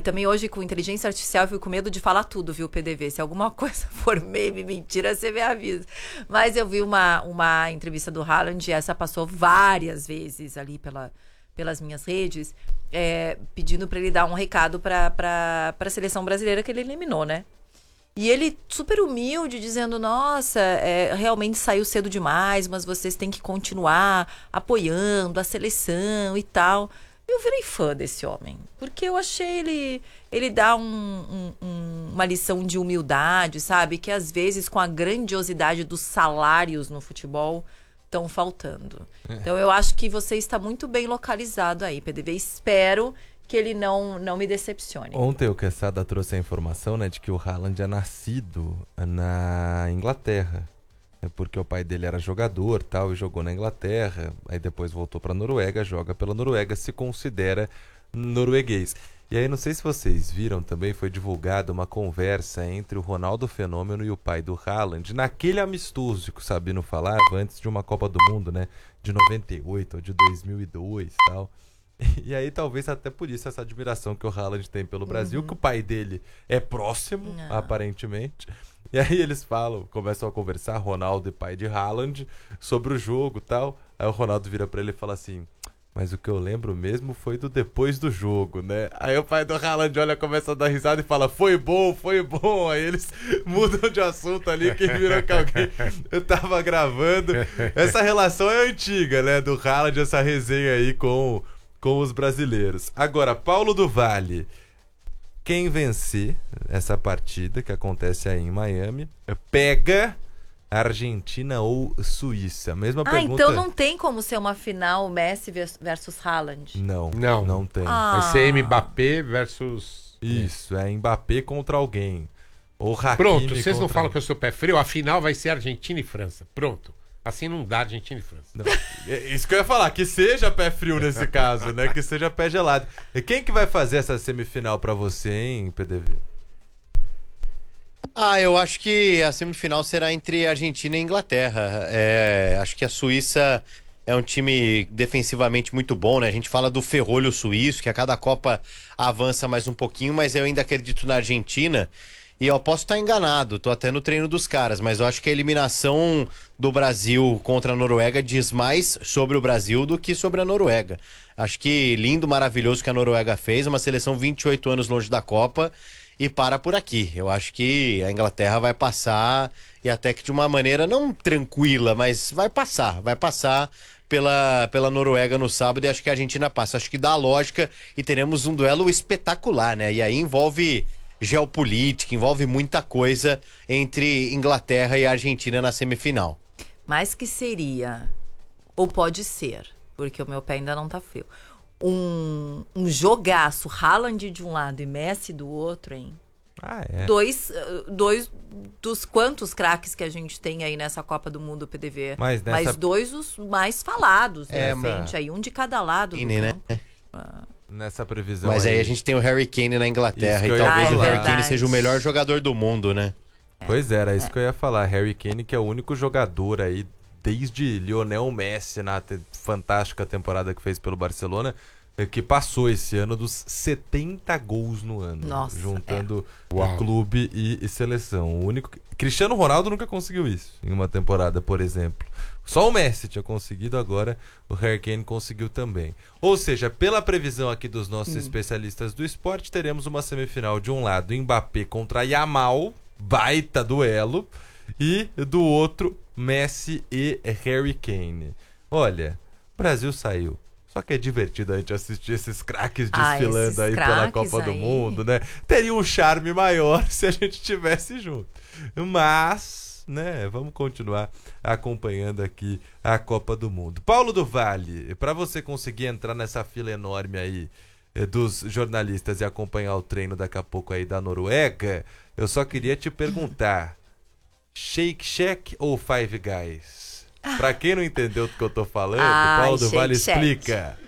também hoje com inteligência artificial eu fico com medo de falar tudo, viu, PDV? Se alguma coisa for meme, mentira, você me avisa. Mas eu vi uma entrevista do Haaland e essa passou várias vezes ali pelas minhas redes, pedindo para ele dar um recado para a seleção brasileira que ele eliminou, né? E ele super humilde, dizendo, nossa, realmente saiu cedo demais, mas vocês têm que continuar apoiando a seleção e tal. Eu virei fã desse homem, porque eu achei ele dá uma lição de humildade, sabe? Que às vezes com a grandiosidade dos salários no futebol estão faltando. Então eu acho que você está muito bem localizado aí, PDV. Espero que ele não me decepcione. Ontem o Quesada trouxe a informação, né, de que o Haaland é nascido na Inglaterra. Porque o pai dele era jogador, tal, e jogou na Inglaterra, aí depois voltou para a Noruega, joga pela Noruega, se considera norueguês. E aí, não sei se vocês viram, também foi divulgada uma conversa entre o Ronaldo Fenômeno e o pai do Haaland, naquele amistoso que o Sabino falava antes de uma Copa do Mundo, né, de 98 ou de 2002 e tal. E aí talvez até por isso essa admiração que o Haaland tem pelo Brasil, que o pai dele é próximo, aparentemente. E aí eles começam a conversar, Ronaldo e pai de Haaland, sobre o jogo e tal. Aí o Ronaldo vira pra ele e fala assim, mas o que eu lembro mesmo foi do depois do jogo, né? Aí o pai do Haaland olha, começa a dar risada e fala, foi bom. Aí eles mudam de assunto ali, quem virou que alguém eu tava gravando. Essa relação é antiga, né, do Haaland, essa resenha aí com os brasileiros. Agora, Paulo do Vale, quem vencer essa partida, que acontece aí em Miami, pega Argentina ou Suíça? Mesma pergunta. Então não tem como ser uma final Messi versus Haaland? Não tem. Vai ser Mbappé versus... Isso, é Mbappé contra alguém. Ou Hakimi. Pronto, vocês não falam que eu sou pé frio, a final vai ser Argentina e França. Pronto. Assim não dá Argentina e França. Não. Isso que eu ia falar, que seja pé frio nesse caso, né? Que seja pé gelado. E quem que vai fazer essa semifinal pra você, hein, PDV? Eu acho que a semifinal será entre Argentina e Inglaterra. Acho que a Suíça é um time defensivamente muito bom, né? A gente fala do ferrolho suíço, que a cada Copa avança mais um pouquinho, mas eu ainda acredito na Argentina. E eu posso estar enganado, tô até no treino dos caras, mas eu acho que a eliminação do Brasil contra a Noruega diz mais sobre o Brasil do que sobre a Noruega. Acho que lindo, maravilhoso que a Noruega fez, uma seleção 28 anos longe da Copa e para por aqui. Eu acho que a Inglaterra vai passar e até que de uma maneira não tranquila, mas vai passar pela Noruega no sábado e acho que a Argentina passa. Acho que dá a lógica e teremos um duelo espetacular, né? E aí envolve geopolítica, envolve muita coisa entre Inglaterra e Argentina na semifinal. Mas que seria, ou pode ser, porque o meu pé ainda não tá frio, um jogaço, Haaland de um lado e Messi do outro, hein? Dois dos quantos craques que a gente tem aí nessa Copa do Mundo, PDV. Mas dois os mais falados, realmente, aí um de cada lado do campo. Né? Nessa previsão. Mas aí a gente tem o Harry Kane na Inglaterra e talvez o Harry Kane seja o melhor jogador do mundo, né? Pois era isso que eu ia falar. Harry Kane, que é o único jogador aí, desde Lionel Messi, na fantástica temporada que fez pelo Barcelona, que passou esse ano dos 70 gols no ano. Nossa, juntando o clube e seleção. O único... Cristiano Ronaldo nunca conseguiu isso em uma temporada, por exemplo. Só o Messi tinha conseguido, agora o Harry Kane conseguiu também. Ou seja, pela previsão aqui dos nossos especialistas do esporte, teremos uma semifinal de um lado Mbappé contra Yamal, baita duelo, e do outro Messi e Harry Kane. Olha, o Brasil saiu. Só que é divertido a gente assistir esses craques desfilando aí pela Copa do Mundo, né? Teria um charme maior se a gente estivesse junto. Mas, né, vamos continuar acompanhando aqui a Copa do Mundo. Paulo do Vale, para você conseguir entrar nessa fila enorme aí dos jornalistas e acompanhar o treino daqui a pouco aí da Noruega, eu só queria te perguntar, Shake Shack ou Five Guys? Pra quem não entendeu do que eu tô falando, Paulo do Vale explica.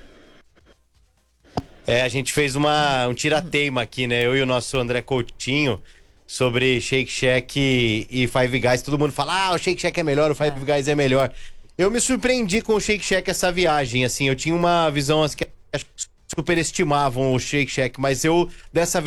A gente fez um tirateima aqui, né? Eu e o nosso André Coutinho sobre Shake Shack e Five Guys. Todo mundo fala, o Shake Shack é melhor, o Five Guys é melhor. Eu me surpreendi com o Shake Shack essa viagem, assim. Eu tinha uma visão assim, que superestimavam o Shake Shack, mas eu, dessa vez,